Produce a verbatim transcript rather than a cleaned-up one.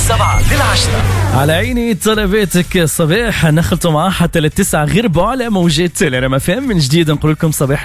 سبعة للعشرة. على عيني طلباتك صباح نخلطوا معاه حتى للتسعة غير على موجات الرمفان. من جديد نقول لكم صباح